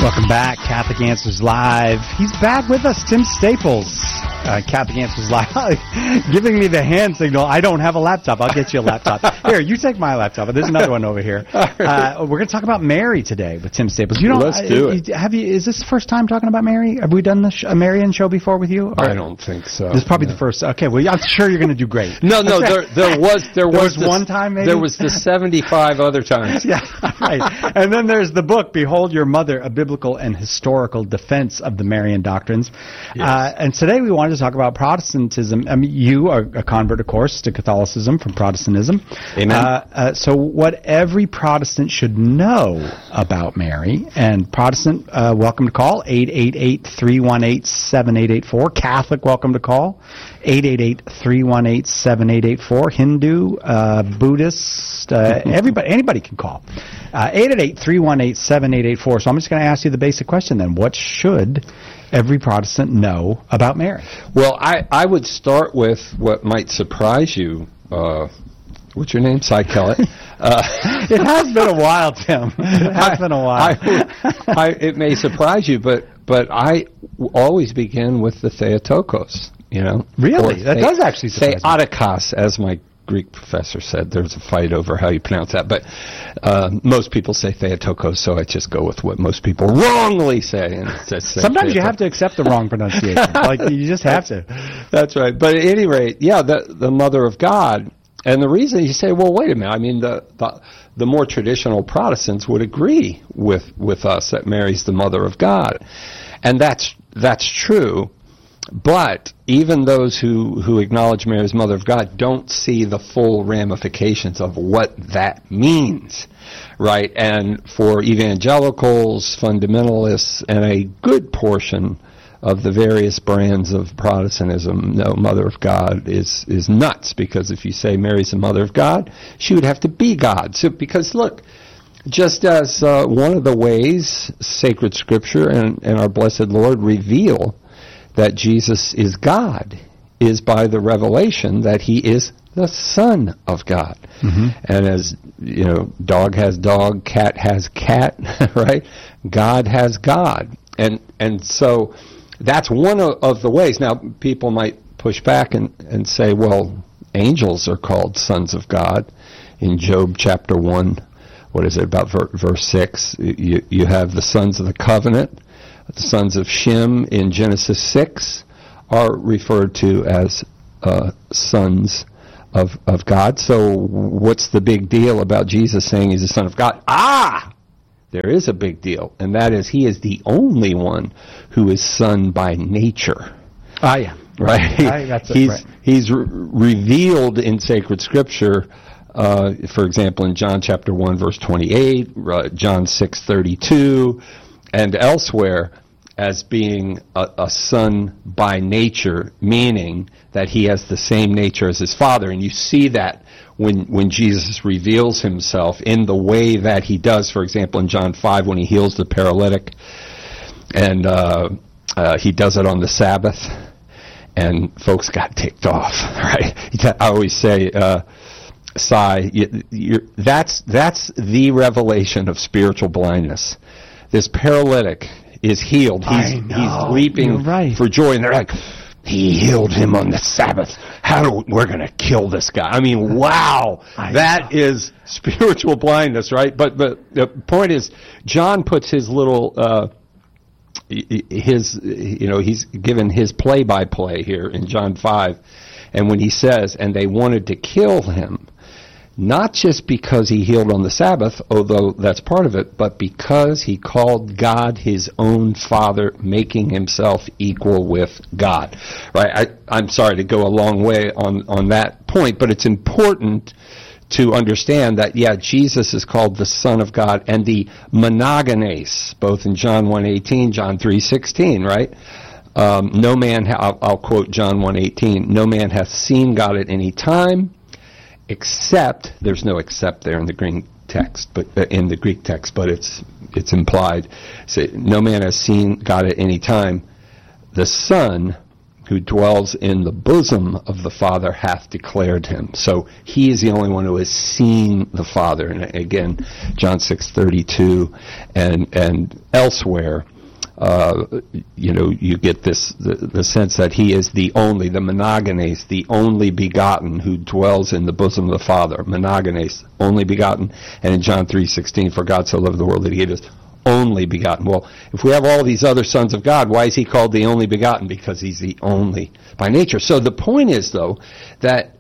Welcome back, Catholic Answers Live. He's back with us, Tim Staples. Catholic Answers Live, giving me the hand signal. I don't have a laptop. I'll get you a laptop. Here, you take my laptop. There's another one over here. We're going to talk about Mary today with Tim Staples. Let's do it. Is this the first time talking about Mary? Have we done a Marian show before with you? I don't think so. This is probably the first. Okay, well, I'm sure you're going to do great. No, there was one time, maybe? There was the 75 other times. Yeah, right. And then there's the book, Behold Your Mother, A Biblical and Historical Defense of the Marian Doctrines. Yes. And today we wanted to talk about Protestantism. I mean, you are a convert, of course, to Catholicism from Protestantism. Amen. So what every Protestant should know about Mary. And Protestant, welcome to call, 888-318-7884. Catholic, welcome to call, 888-318-7884. Hindu, Buddhist, anybody can call. 888-318-7884. So I'm just going to ask you the basic question then. What should every Protestant know about Mary? Well, I would start with what might surprise you. What's your name? Cy Kellett. It has been a while, Tim. It has been a while. It may surprise you, but I always begin with the Theotokos. Really? That does actually surprise me. Theotokos, as my Greek professor said. There's a fight over how you pronounce that, but most people say Theotokos, so I just go with what most people wrongly say. And sometimes you have to accept the wrong pronunciation. You just have to. That's right. But at any rate, the Mother of God. And the reason you say, well, wait a minute, I mean, the more traditional Protestants would agree with us that Mary's the Mother of God. And that's true. But even those who acknowledge Mary as Mother of God don't see the full ramifications of what that means, right? And for evangelicals, fundamentalists, and a good portion of the various brands of Protestantism, no, Mother of God is nuts, because if you say Mary's the Mother of God, she would have to be God. So, because look, just as one of the ways sacred Scripture and our blessed Lord reveal that Jesus is God is by the revelation that he is the Son of God. Mm-hmm. And as, dog has dog, cat has cat, right? God has God. And so that's one of the ways. Now, people might push back and say, well, angels are called sons of God. In Job chapter 1, what is it, about verse 6, you have the sons of the covenant. The sons of Shem in Genesis 6 are referred to as sons of God. So what's the big deal about Jesus saying he's the Son of God? There is a big deal, and that is he is the only one who is son by nature. Yeah. Right? He's revealed in sacred Scripture, for example, in John chapter 1, verse 28, John 6:32, and elsewhere, as being a son by nature, meaning that he has the same nature as his Father. And you see that when Jesus reveals himself in the way that he does. For example, in John 5, when he heals the paralytic, and he does it on the Sabbath, and folks got ticked off, right? I always say, Cy, that's the revelation of spiritual blindness. This paralytic is healed. He's leaping for joy, and they're like, he healed him on the Sabbath. We're going to kill this guy. I mean, wow, that is spiritual blindness, right? But the point is, John puts his little, he's given his play-by-play here in John 5, and when he says, and they wanted to kill him, not just because he healed on the Sabbath, although that's part of it, but because he called God his own Father, making himself equal with God. Right? I'm sorry to go a long way on that point, but it's important to understand that, Jesus is called the Son of God, and the monogenes, both in John 1:18, John 3:16, right? No man, I'll quote John 1:18, no man hath seen God at any time, except, there's no except there in the Greek text, but it's implied. So, no man has seen God at any time. The Son, who dwells in the bosom of the Father hath declared him. So he is the only one who has seen the Father. And again, John 6:32 and elsewhere, you get the sense that he is the monogenes, the only begotten who dwells in the bosom of the Father. Monogenes, only begotten. And in John 3:16, for God so loved the world that he gave his only begotten. Well, if we have all these other sons of God, why is he called the only begotten? Because he's the only by nature. So the point is, though, that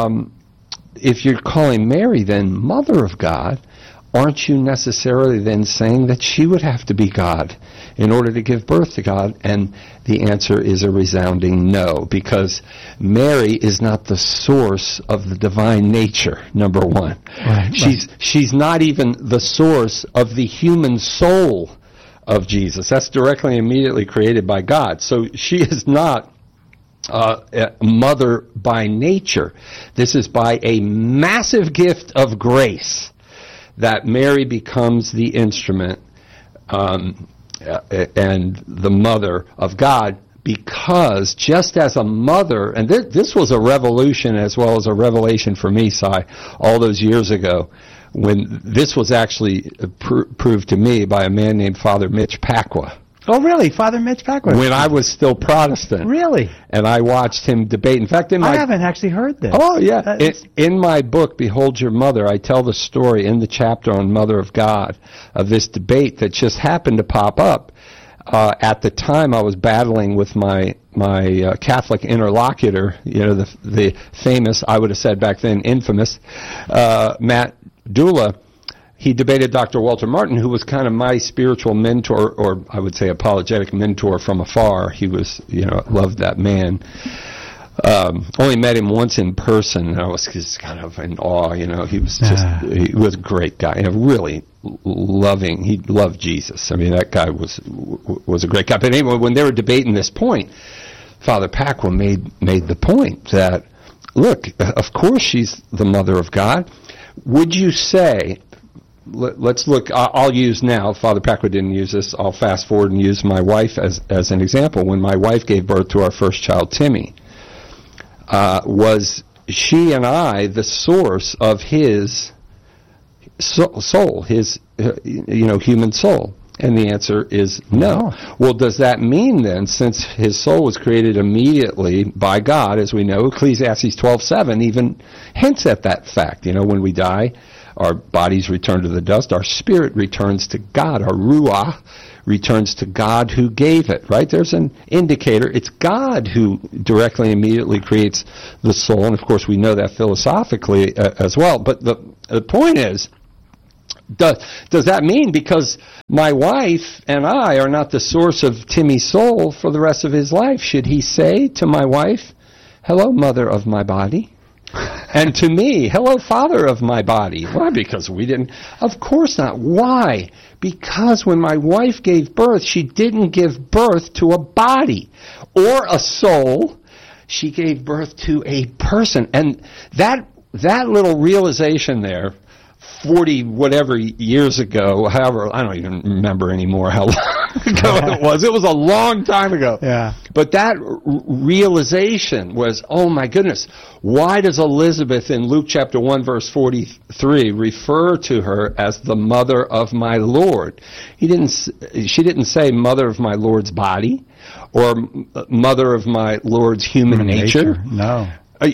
if you're calling Mary then Mother of God, aren't you necessarily then saying that she would have to be God in order to give birth to God? And the answer is a resounding no, because Mary is not the source of the divine nature, number one. Right, she's not even the source of the human soul of Jesus. That's directly and immediately created by God. So she is not a mother by nature. This is by a massive gift of grace that Mary becomes the instrument and the mother of God, because just as a mother, and this was a revolution as well as a revelation for me, Si, all those years ago, when this was actually proved to me by a man named Father Mitch Pacwa. Oh, really? Father Mitch Pacwa? When I was still Protestant. Really? And I watched him debate. In fact, I haven't actually heard this. Oh, yeah. In my book, Behold Your Mother, I tell the story in the chapter on Mother of God of this debate that just happened to pop up. At the time, I was battling with my Catholic interlocutor, the famous, I would have said back then, infamous, Matt Dula. He debated Dr. Walter Martin, who was kind of my spiritual mentor, or I would say apologetic mentor from afar. He was, loved that man. Only met him once in person, and I was just kind of in awe. He was he was a great guy, really loving. He loved Jesus. I mean, that guy was a great guy. But anyway, when they were debating this point, Father Pacwa made the point that, look, of course she's the Mother of God. Would you say? Let's look. I'll use now. Father Pacwa didn't use this. I'll fast forward and use my wife as an example. When my wife gave birth to our first child, Timmy, was she and I the source of his soul, his human soul? And the answer is no. Well, does that mean then, since his soul was created immediately by God, as we know, Ecclesiastes 12:7 even hints at that fact. When we die, our bodies return to the dust, our spirit returns to God, our ruach returns to God who gave it, right? There's an indicator. It's God who directly, immediately creates the soul, and of course we know that philosophically as well. But the point is, does that mean because my wife and I are not the source of Timmy's soul for the rest of his life, should he say to my wife, hello, mother of my body? And to me, hello, father of my body. Why? Because we didn't. Of course not. Why? Because when my wife gave birth, she didn't give birth to a body or a soul. She gave birth to a person. And that little realization there, 40 whatever years ago, however, I don't even remember anymore how long ago it was. It was a long time ago. Yeah. But that realization was, oh my goodness, why does Elizabeth in Luke chapter 1 verse 43 refer to her as the mother of my Lord? She didn't say mother of my Lord's body or mother of my Lord's human nature. No.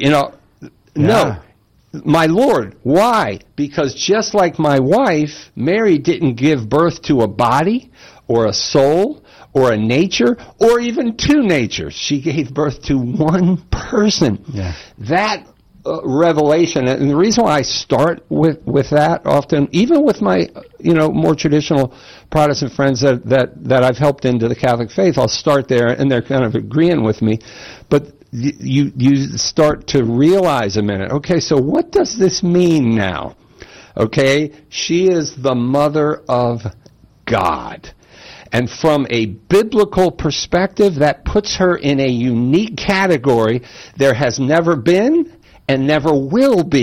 No. My Lord. Why? Because just like my wife, Mary didn't give birth to a body or a soul or a nature or even two natures. She gave birth to one person. Yeah. That revelation, and the reason why I start with that often, even with my more traditional Protestant friends that I've helped into the Catholic faith, I'll start there, and they're kind of agreeing with me. But you start to realize a minute, okay, so what does this mean now? Okay, she is the mother of God. And from a biblical perspective, that puts her in a unique category. There has never been and never will be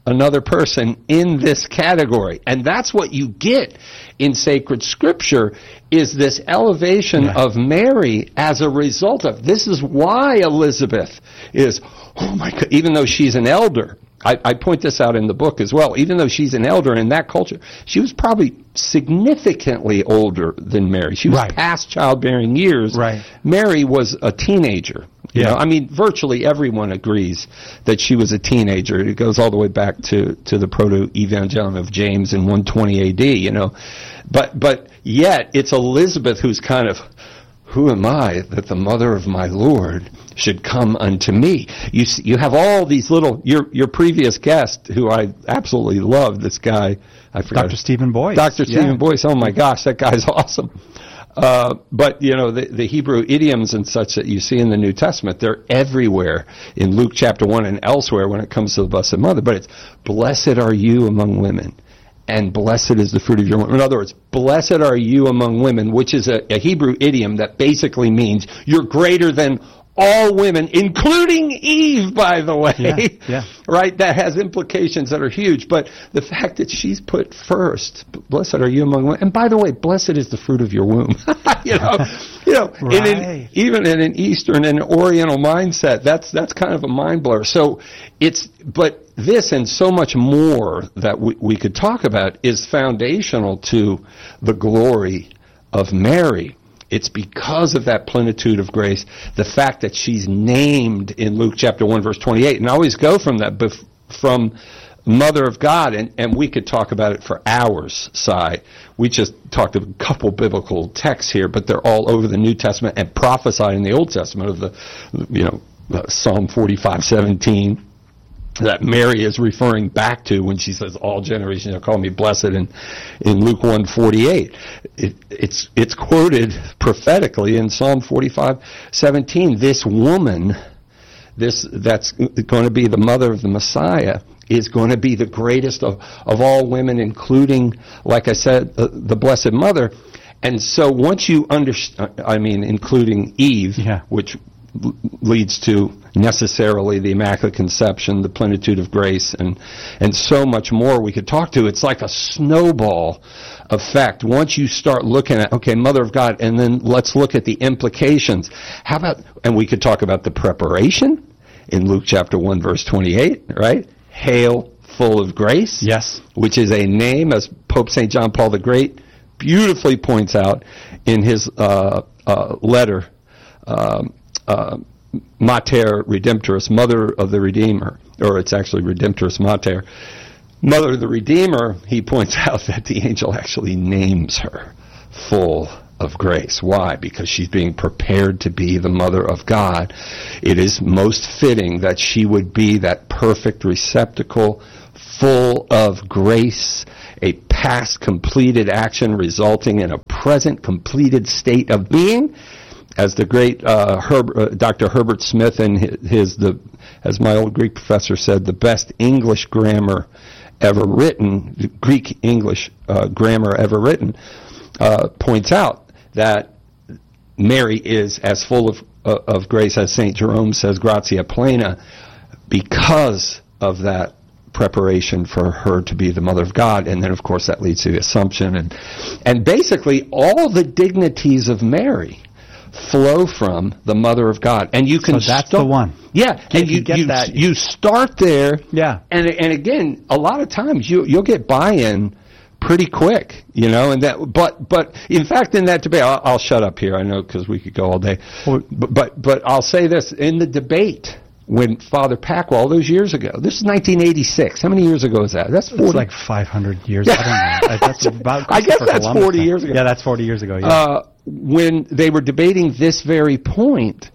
another person in this category. And that's what you get in sacred scripture, is this elevation of Mary as a result of. This is why Elizabeth is, oh my God, even though she's an elder. I point this out in the book as well. Even though she's an elder in that culture, she was probably significantly older than Mary. She was past childbearing years. Right. Mary was a teenager. You know, I mean, virtually everyone agrees that she was a teenager. It goes all the way back to the proto-evangelium of James in 120 AD, you know. But yet, it's Elizabeth who's kind of, who am I that the mother of my Lord should come unto me? You have all these little, your previous guest, who I absolutely love, this guy, I forgot. Dr. Stephen Boyce. Dr. Stephen Boyce, oh my gosh, that guy's awesome. But, you know, the Hebrew idioms and such that you see in the New Testament, they're everywhere in Luke chapter 1 and elsewhere when it comes to the Blessed Mother. But it's, blessed are you among women, and blessed is the fruit of your womb. In other words, blessed are you among women, which is a Hebrew idiom that basically means you're greater than all women, including Eve, by the way. Right? That has implications that are huge. But the fact that she's put first, blessed are you among women, and by the way, blessed is the fruit of your womb. you know, even in an Eastern and Oriental mindset, that's kind of a mind blur. So but this and so much more that we could talk about is foundational to the glory of Mary. It's because of that plenitude of grace, the fact that she's named in Luke chapter 1, verse 28. And I always go from that, from Mother of God, and we could talk about it for hours, Si. We just talked a couple biblical texts here, but they're all over the New Testament and prophesied in the Old Testament of Psalm 45:17. That Mary is referring back to when she says, all generations shall call me blessed, in Luke 1:48. It's quoted prophetically in Psalm 45:17. This woman, that's going to be the mother of the Messiah, is going to be the greatest of all women, including, like I said, the Blessed Mother. And so once you understand, including Eve, which leads to necessarily the Immaculate Conception, the plenitude of grace, and so much more we could talk to. It's like a snowball effect. Once you start looking at, okay, Mother of God, and then let's look at the implications. How about, and we could talk about the preparation in Luke chapter 1, verse 28, right? Hail, full of grace. Yes. Which is a name, as Pope St. John Paul the Great beautifully points out in his letter, Mater Redemptoris, Mother of the Redeemer, or it's actually Redemptoris Mater. Mother of the Redeemer, he points out that the angel actually names her full of grace. Why? Because she's being prepared to be the Mother of God. It is most fitting that she would be that perfect receptacle, full of grace, a past completed action resulting in a present completed state of being. As the great Dr. Herbert Smith and as my old Greek professor said, the best English grammar ever written, Greek English grammar ever written, points out that Mary is as full of grace as St. Jerome says, gratia plena, because of that preparation for her to be the Mother of God. And then, of course, that leads to the Assumption. And basically, all the dignities of Mary flow from the Mother of God. And you can... So that's the one. Yeah. And you start there. Yeah. And again, a lot of times you'll get buy-in pretty quick, you know, and that, but in fact, in that debate, I'll shut up here, I know, because we could go all day, but I'll say this, in the debate, when Father Packwell, all those years ago, this is 1986, how many years ago is that? That's 40. It's like 500 years, I don't know. That's about I guess that's 40 years ago. Yeah, that's 40 years ago, yeah. When they were debating this very point,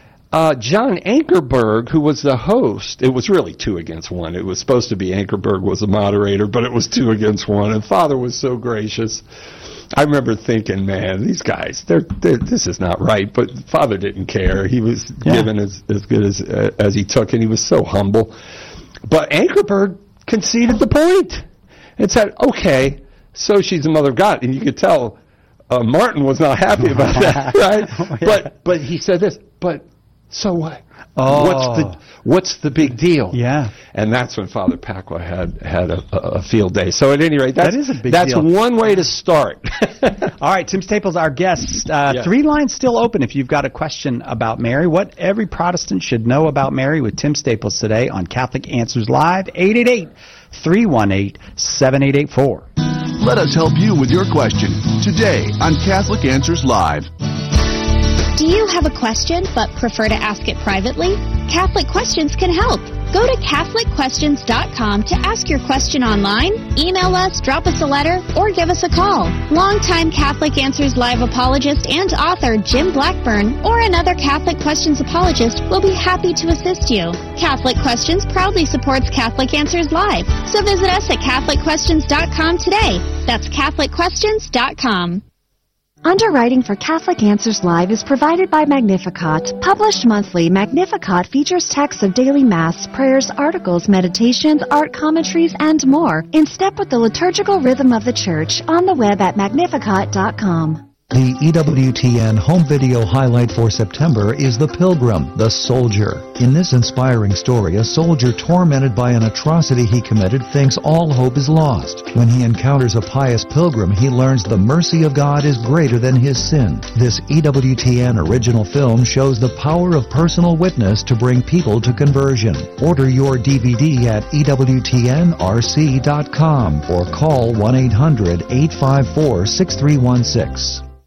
John Ankerberg, who was the host, it was really 2-1. It was supposed to be Ankerberg was the moderator, but it was 2-1, and Father was so gracious. I remember thinking, man, these guys, this is not right, but Father didn't care. He was given as good as he took, and he was so humble. But Ankerberg conceded the point and said, okay, so she's the Mother of God, and you could tell Martin was not happy about that, right? But he said this, but So what? Oh. What's the big deal? Yeah. And that's when Father Pacwa had a field day. So at any rate, that is a big deal. That's one way to start. All right, Tim Staples, our guest. 3 lines still open if you've got a question about Mary. What every Protestant should know about Mary with Tim Staples today on Catholic Answers Live, 888-318-7884. Let us help you with your question today on Catholic Answers Live. Do you have a question but prefer to ask it privately? Catholic Questions can help. Go to CatholicQuestions.com to ask your question online, email us, drop us a letter, or give us a call. Longtime Catholic Answers Live apologist and author Jim Blackburn or another Catholic Questions apologist will be happy to assist you. Catholic Questions proudly supports Catholic Answers Live, so visit us at CatholicQuestions.com today. That's CatholicQuestions.com. Underwriting for Catholic Answers Live is provided by Magnificat. Published monthly, Magnificat features texts of daily Mass, prayers, articles, meditations, art commentaries, and more, in step with the liturgical rhythm of the Church, on the web at magnificat.com. The EWTN home video highlight for September is The Pilgrim, the Soldier. In this inspiring story, a soldier tormented by an atrocity he committed thinks all hope is lost. When he encounters a pious pilgrim, he learns the mercy of God is greater than his sin. This EWTN original film shows the power of personal witness to bring people to conversion. Order your DVD at EWTNRC.com or call 1-800-854-6316.